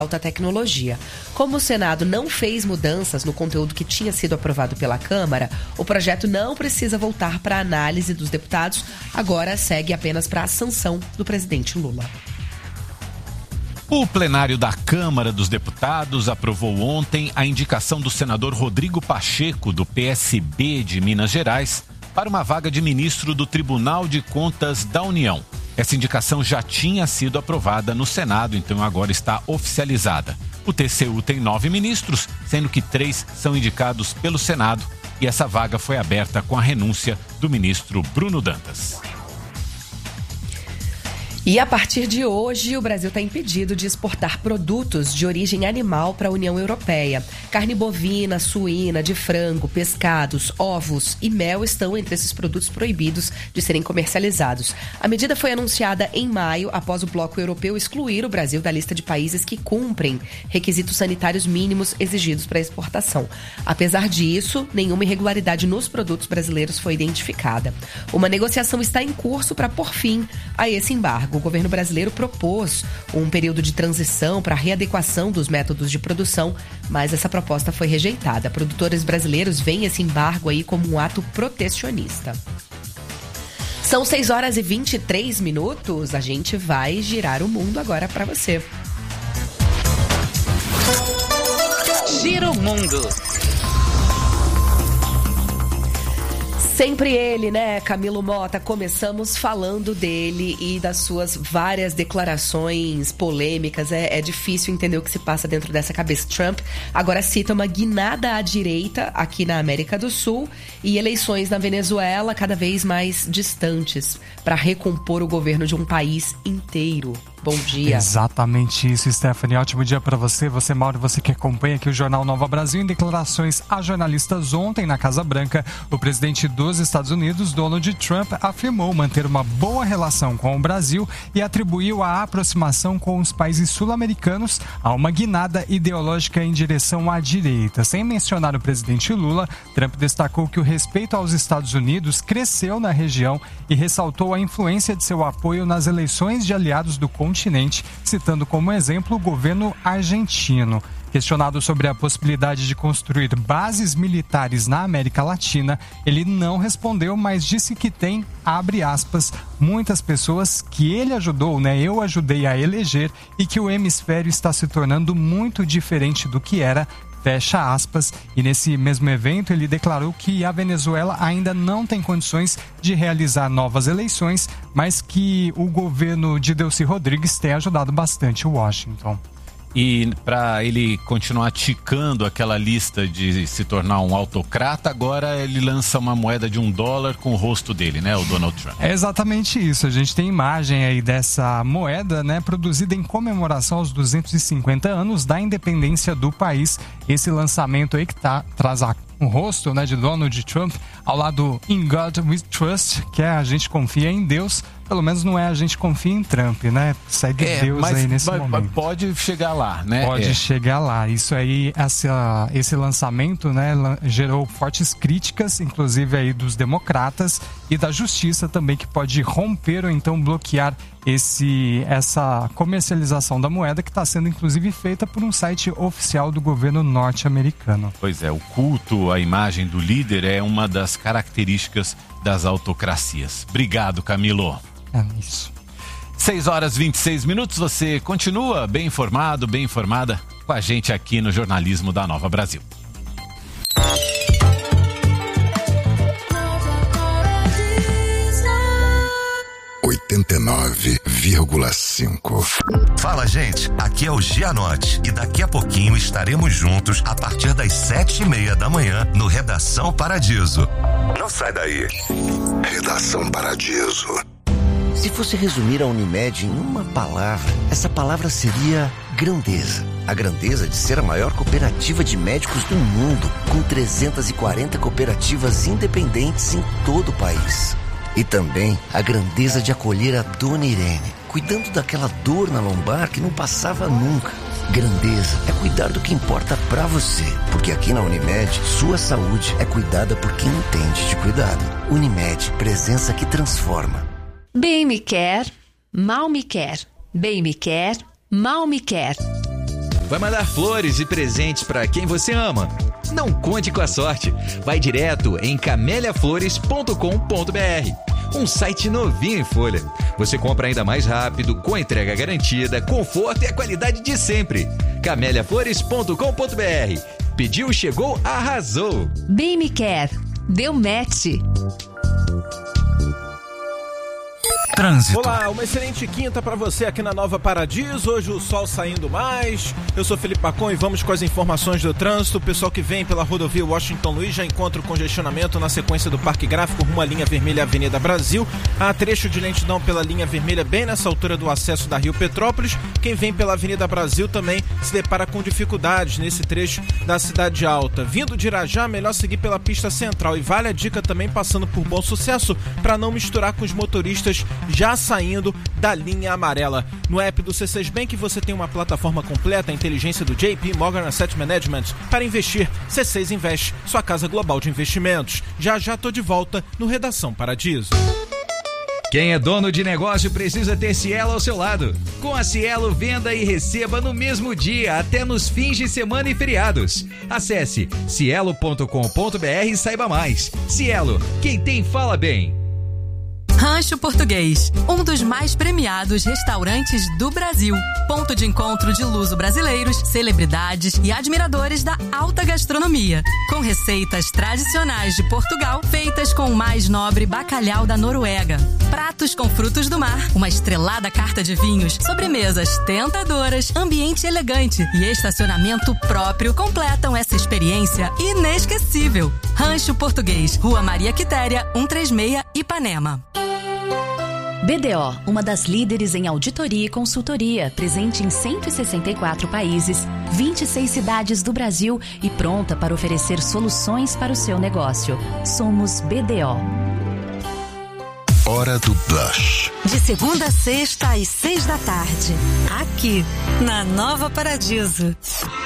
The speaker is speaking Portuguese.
alta tecnologia. Como o Senado não fez mudanças no conteúdo que tinha sido aprovado pela Câmara, o projeto não precisa voltar para a análise dos deputados, agora segue apenas para a sanção do presidente Lula. O plenário da Câmara dos Deputados aprovou ontem a indicação do senador Rodrigo Pacheco, do PSB de Minas Gerais, para uma vaga de ministro do Tribunal de Contas da União. Essa indicação já tinha sido aprovada no Senado, então agora está oficializada. O TCU tem 9 ministros, sendo que 3 são indicados pelo Senado, e essa vaga foi aberta com a renúncia do ministro Bruno Dantas. E a partir de hoje, o Brasil está impedido de exportar produtos de origem animal para a União Europeia. Carne bovina, suína, de frango, pescados, ovos e mel estão entre esses produtos proibidos de serem comercializados. A medida foi anunciada em maio, após o bloco europeu excluir o Brasil da lista de países que cumprem requisitos sanitários mínimos exigidos para a exportação. Apesar disso, nenhuma irregularidade nos produtos brasileiros foi identificada. Uma negociação está em curso para pôr fim a esse embargo. O governo brasileiro propôs um período de transição para a readequação dos métodos de produção, mas essa proposta foi rejeitada. Produtores brasileiros veem esse embargo aí como um ato protecionista. São 6h23. A gente vai girar o mundo agora para você. Gira o mundo. Sempre ele, né, Camilo Mota? Começamos falando dele e das suas várias declarações polêmicas. É difícil entender o que se passa dentro dessa cabeça. Trump agora cita uma guinada à direita aqui na América do Sul e eleições na Venezuela cada vez mais distantes para recompor o governo de um país inteiro. Bom dia. Exatamente isso, Stephanie. Ótimo dia para você, Mauro, você que acompanha aqui o Jornal Nova Brasil. Em declarações a jornalistas ontem na Casa Branca, o presidente dos Estados Unidos, Donald Trump, afirmou manter uma boa relação com o Brasil e atribuiu a aproximação com os países sul-americanos a uma guinada ideológica em direção à direita. Sem mencionar o presidente Lula, Trump destacou que o respeito aos Estados Unidos cresceu na região e ressaltou a influência de seu apoio nas eleições de aliados do continente, citando como exemplo o governo argentino. Questionado sobre a possibilidade de construir bases militares na América Latina, ele não respondeu, mas disse que tem, abre aspas, muitas pessoas que ele ajudou, eu ajudei a eleger, e que o hemisfério está se tornando muito diferente do que era, fecha aspas. E nesse mesmo evento ele declarou que a Venezuela ainda não tem condições de realizar novas eleições, mas que o governo de Delcy Rodrigues tem ajudado bastante o Washington. E para ele continuar ticando aquela lista de se tornar um autocrata, agora ele lança uma moeda de $1 com o rosto dele, o Donald Trump. É exatamente isso. A gente tem imagem aí dessa moeda, produzida em comemoração aos 250 anos da independência do país. Esse lançamento aí que traz o rosto de Donald Trump ao lado In God We Trust, que é a gente confia em Deus. Pelo menos não é a gente confia em Trump, Segue Deus aí nesse momento. Pode chegar lá, Pode chegar lá. Isso aí, esse lançamento, gerou fortes críticas, inclusive aí dos democratas e da justiça também, que pode romper ou então bloquear essa comercialização da moeda, que está sendo inclusive feita por um site oficial do governo norte-americano. Pois é, o culto à imagem do líder é uma das características das autocracias. Obrigado, Camilo. É isso. 6h26, você continua bem informado, bem informada com a gente aqui no Jornalismo da Nova Brasil. (89,5) Fala, gente, aqui é o Gianotti e daqui a pouquinho estaremos juntos a partir das 7h30 da manhã no Redação Paradiso. Não sai daí. Redação Paradiso. Se fosse resumir a Unimed em uma palavra, essa palavra seria grandeza. A grandeza de ser a maior cooperativa de médicos do mundo, com 340 cooperativas independentes em todo o país. E também a grandeza de acolher a Dona Irene, cuidando daquela dor na lombar que não passava nunca. Grandeza é cuidar do que importa pra você, porque aqui na Unimed, sua saúde é cuidada por quem entende de cuidado. Unimed, presença que transforma. Bem me quer, mal me quer. Bem me quer, mal me quer. vai mandar flores e presentes para quem você ama. Não conte com a sorte. Vai direto em cameliaflores.com.br. Um site novinho em folha. Você compra ainda mais rápido, com entrega garantida, conforto e a qualidade de sempre. cameliaflores.com.br. Pediu, chegou, arrasou. Bem me quer. Deu match. Trânsito. Olá, uma excelente quinta para você aqui na Nova Paradiso. Hoje o sol saindo mais. Eu sou Felipe Pacon e vamos com as informações do trânsito. O pessoal que vem pela rodovia Washington Luiz já encontra o congestionamento na sequência do Parque Gráfico rumo à linha vermelha Avenida Brasil. Há trecho de lentidão pela linha vermelha bem nessa altura do acesso da Rio Petrópolis. Quem vem pela Avenida Brasil também se depara com dificuldades nesse trecho da Cidade Alta. Vindo de Irajá, melhor seguir pela pista central. E vale a dica também passando por Bom Sucesso para não misturar com os motoristas já saindo da linha amarela. No app do C6 Bank você tem uma plataforma completa, a inteligência do JP Morgan Asset Management para investir. C6 Invest, sua casa global de investimentos. Já tô de volta no Redação Paradiso. Quem é dono de negócio precisa ter Cielo ao seu lado. Com a Cielo, venda e receba no mesmo dia, até nos fins de semana e feriados. Acesse cielo.com.br e saiba mais. Cielo, quem tem fala bem. Rancho Português, um dos mais premiados restaurantes do Brasil. Ponto de encontro de luso-brasileiros, celebridades e admiradores da alta gastronomia. Com receitas tradicionais de Portugal, feitas com o mais nobre bacalhau da Noruega. Pratos com frutos do mar, uma estrelada carta de vinhos, sobremesas tentadoras, ambiente elegante e estacionamento próprio completam essa experiência inesquecível. Rancho Português, Rua Maria Quitéria, 136, Ipanema. BDO, uma das líderes em auditoria e consultoria, presente em 164 países, 26 cidades do Brasil e pronta para oferecer soluções para o seu negócio. Somos BDO. Hora do Blush. De segunda a sexta às 6 da tarde. Aqui, na Nova Paradiso.